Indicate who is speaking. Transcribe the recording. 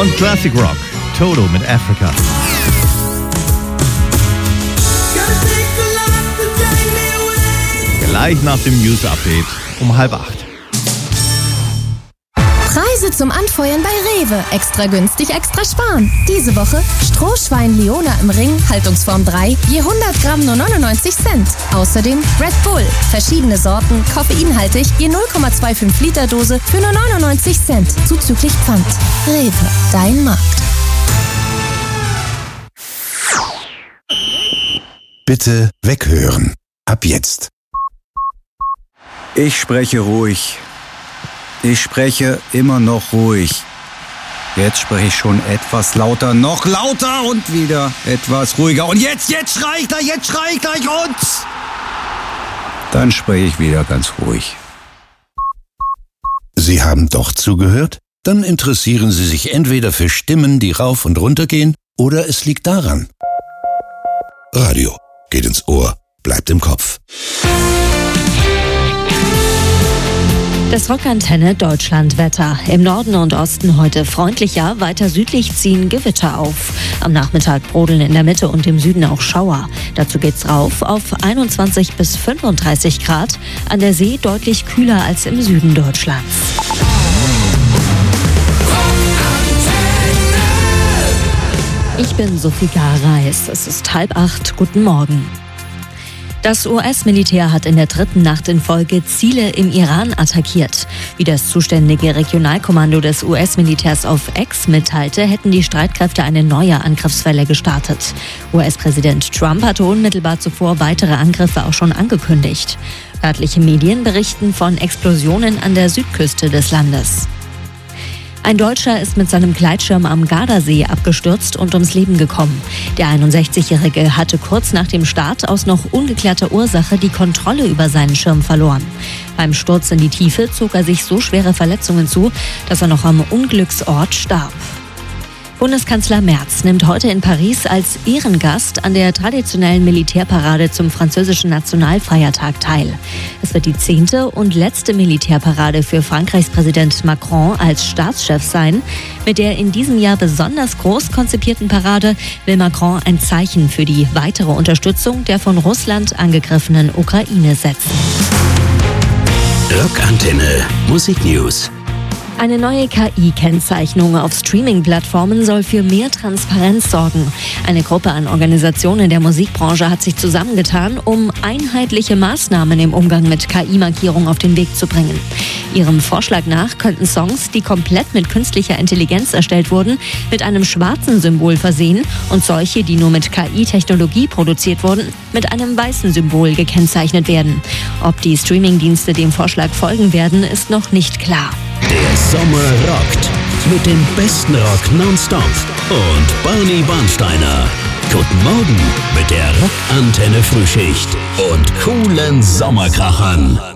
Speaker 1: Und Classic Rock, Toto mit Africa. Gleich nach dem News Update um 7:30.
Speaker 2: Preise zum Anfeuern bei Rewe. Extra günstig, extra sparen. Diese Woche Strohschwein Leona im Ring, Haltungsform 3, je 100 Gramm nur 99 Cent. Außerdem Red Bull, verschiedene Sorten, koffeinhaltig, je 0,25 Liter Dose für nur 99 Cent, zuzüglich Pfand. Rewe, dein Markt.
Speaker 3: Bitte weghören. Ab jetzt.
Speaker 4: Ich spreche ruhig. Ich spreche immer noch ruhig. Jetzt spreche ich schon etwas lauter, noch lauter und wieder etwas ruhiger. Und jetzt schrei ich gleich und... Dann spreche ich wieder ganz ruhig.
Speaker 3: Sie haben doch zugehört? Dann interessieren Sie sich entweder für Stimmen, die rauf und runter gehen, oder es liegt daran. Radio geht ins Ohr, bleibt im Kopf.
Speaker 5: Das Rockantenne Deutschlandwetter. Im Norden und Osten heute freundlicher, weiter südlich ziehen Gewitter auf. Am Nachmittag brodeln in der Mitte und im Süden auch Schauer. Dazu geht's rauf auf 21 bis 35 Grad. An der See deutlich kühler als im Süden Deutschlands. Ich bin Sophie Gareis. Es ist 7:30. Guten Morgen. Das US-Militär hat in der dritten Nacht in Folge Ziele im Iran attackiert. Wie das zuständige Regionalkommando des US-Militärs auf X mitteilte, hätten die Streitkräfte eine neue Angriffswelle gestartet. US-Präsident Trump hatte unmittelbar zuvor weitere Angriffe auch schon angekündigt. Örtliche Medien berichten von Explosionen an der Südküste des Landes. Ein Deutscher ist mit seinem Gleitschirm am Gardasee abgestürzt und ums Leben gekommen. Der 61-Jährige hatte kurz nach dem Start aus noch ungeklärter Ursache die Kontrolle über seinen Schirm verloren. Beim Sturz in die Tiefe zog er sich so schwere Verletzungen zu, dass er noch am Unglücksort starb. Bundeskanzler Merz nimmt heute in Paris als Ehrengast an der traditionellen Militärparade zum französischen Nationalfeiertag teil. Es wird die 10. und letzte Militärparade für Frankreichs Präsident Macron als Staatschef sein. Mit der in diesem Jahr besonders groß konzipierten Parade will Macron ein Zeichen für die weitere Unterstützung der von Russland angegriffenen Ukraine setzen.
Speaker 6: Rockantenne Musik News.
Speaker 5: Eine neue KI-Kennzeichnung auf Streaming-Plattformen soll für mehr Transparenz sorgen. Eine Gruppe an Organisationen der Musikbranche hat sich zusammengetan, um einheitliche Maßnahmen im Umgang mit KI-Markierung auf den Weg zu bringen. Ihrem Vorschlag nach könnten Songs, die komplett mit künstlicher Intelligenz erstellt wurden, mit einem schwarzen Symbol versehen und solche, die nur mit KI-Technologie produziert wurden, mit einem weißen Symbol gekennzeichnet werden. Ob die Streaming-Dienste dem Vorschlag folgen werden, ist noch nicht klar.
Speaker 6: Der Sommer rockt mit dem besten Rock nonstop und Barney Barnsteiner. Guten Morgen mit der Rockantenne Frühschicht und coolen Sommerkrachern.